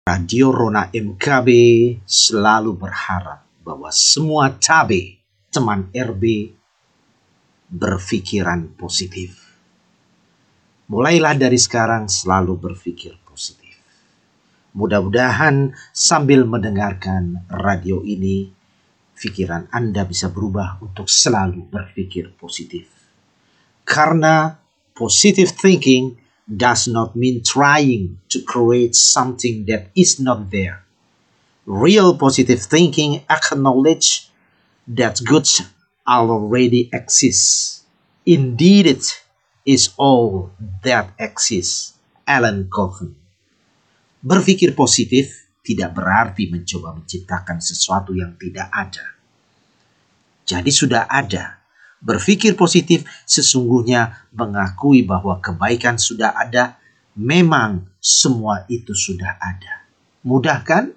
Radio Rona MKB selalu berharap bahwa semua cabe teman RB berpikiran positif. Mulailah dari sekarang selalu berpikir positif. Mudah-mudahan sambil mendengarkan radio ini, pikiran Anda bisa berubah untuk selalu berpikir positif. Karena positive thinking does not mean trying to create something that is not there. Real positive thinking acknowledge that good already exists. Indeed, it is all that exists. Alan Covey. Berpikir positif tidak berarti mencoba menciptakan sesuatu yang tidak ada. Jadi sudah ada. Berpikir positif sesungguhnya mengakui bahwa kebaikan sudah ada, memang semua itu sudah ada. Mudah kan?